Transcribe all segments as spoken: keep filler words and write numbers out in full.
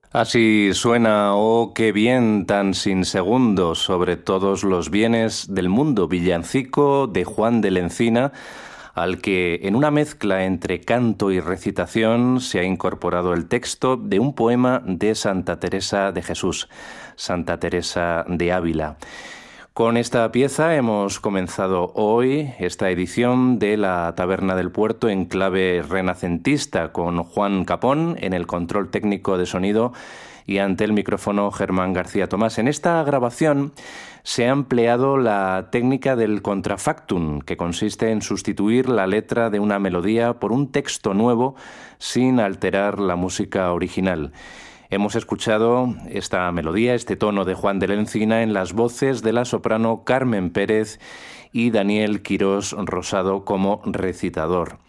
Así suena, oh, qué bien, tan sin segundos, sobre todos los bienes del mundo, villancico de Juan de la Encina, al que en una mezcla entre canto y recitación se ha incorporado el texto de un poema de Santa Teresa de Jesús, Santa Teresa de Ávila. Con esta pieza hemos comenzado hoy esta edición de la Taberna del Puerto en clave renacentista, con Juan Capón en el control técnico de sonido y ante el micrófono Germán García Tomás. En esta grabación se ha empleado la técnica del contrafactum, que consiste en sustituir la letra de una melodía por un texto nuevo sin alterar la música original. Hemos escuchado esta melodía, este tono de Juan de la Encina en las voces de la soprano Carmen Pérez y Daniel Quirós Rosado como recitador.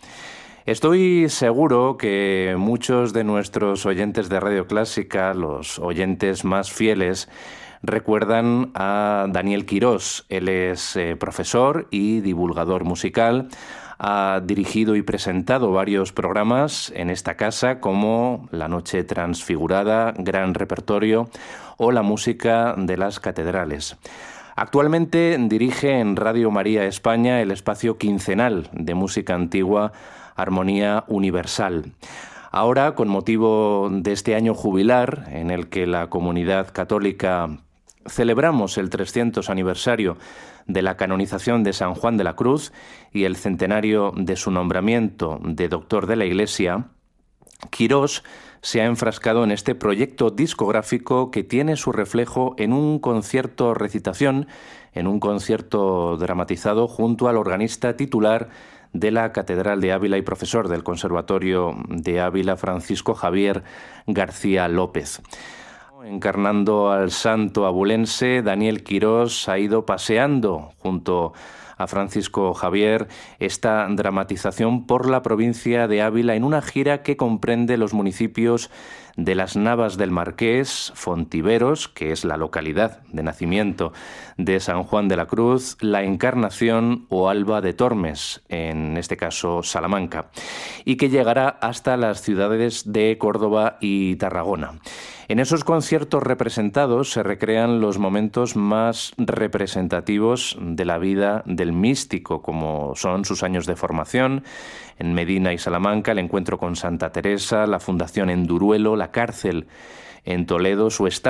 Estoy seguro que muchos de nuestros oyentes de Radio Clásica, los oyentes más fieles, recuerdan a Daniel Quirós. Él es eh, profesor y divulgador musical. Ha dirigido y presentado varios programas en esta casa como La Noche Transfigurada, Gran Repertorio o La Música de las Catedrales. Actualmente dirige en Radio María España el espacio quincenal de música antigua Armonía Universal. Ahora, con motivo de este año jubilar en el que la comunidad católica celebramos el trescientos aniversario de la canonización de San Juan de la Cruz y el centenario de su nombramiento de doctor de la Iglesia, Quirós se ha enfrascado en este proyecto discográfico que tiene su reflejo en un concierto recitación, en un concierto dramatizado junto al organista titular de la Catedral de Ávila y profesor del Conservatorio de Ávila, Francisco Javier García López. Encarnando al santo abulense, Daniel Quirós ha ido paseando junto a Francisco Javier esta dramatización por la provincia de Ávila en una gira que comprende los municipios de Las Navas del Marqués, Fontiveros, que es la localidad de nacimiento de San Juan de la Cruz, La Encarnación o Alba de Tormes, en este caso Salamanca, y que llegará hasta las ciudades de Córdoba y Tarragona. En esos conciertos representados se recrean los momentos más representativos de la vida del místico, como son sus años de formación en Medina y Salamanca, el encuentro con Santa Teresa, la fundación en Duruelo, la cárcel en Toledo, su estancia